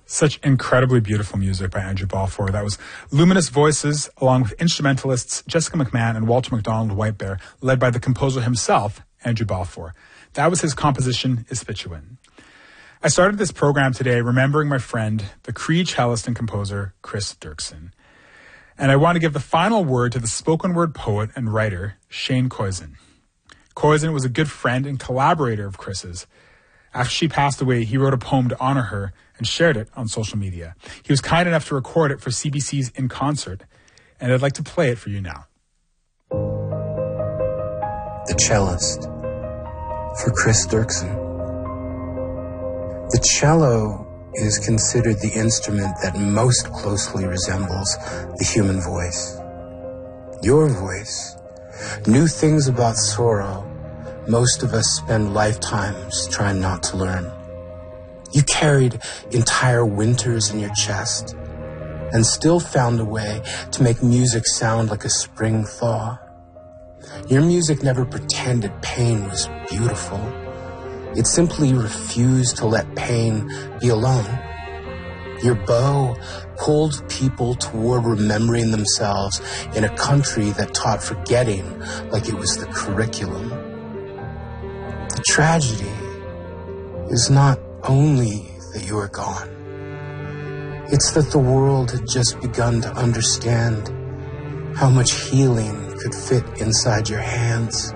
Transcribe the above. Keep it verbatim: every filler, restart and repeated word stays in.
Such incredibly beautiful music by Andrew Balfour. That was luminous voices along with instrumentalists Jessica McMahon and Walter MacDonald Whitebear, led by the composer himself, Andrew Balfour. That was his composition, Ispituin. I started this program today remembering my friend, the Cree cellist and composer, Chris Dirksen. And I want to give the final word to the spoken word poet and writer, Shane Koyczan. Koyczan was a good friend and collaborator of Chris's. After she passed away, he wrote a poem to honor her and shared it on social media. He was kind enough to record it for C B C's In Concert, and I'd like to play it for you now. The Cellist, for Chris Dirksen. The cello is considered the instrument that most closely resembles the human voice. Your voice, new things about sorrow, most of us spend lifetimes trying not to learn. You carried entire winters in your chest and still found a way to make music sound like a spring thaw. Your music never pretended pain was beautiful. It simply refused to let pain be alone. Your bow pulled people toward remembering themselves in a country that taught forgetting like it was the curriculum. The tragedy is not only that you are gone. It's that the world had just begun to understand how much healing could fit inside your hands.